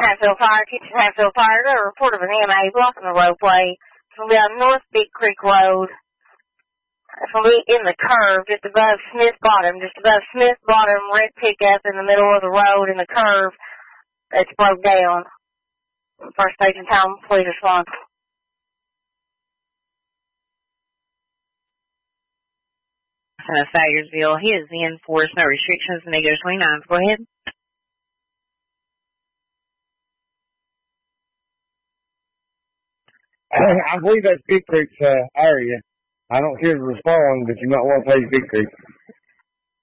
Hatfield Fire, Kitchen Hatfield Fire. Got a report of an EMA blocking the roadway. It's going to be on North Big Creek Road. It's going to be in the curve, just above Smith Bottom. Just above Smith Bottom, red pickup in the middle of the road in the curve. It's broke down. First station town, please respond. Sayersville, he is in force, no restrictions, and they go 29. Go ahead. I believe that's Big Creek's area. I don't care to respond, but you might want to pay Big Creek.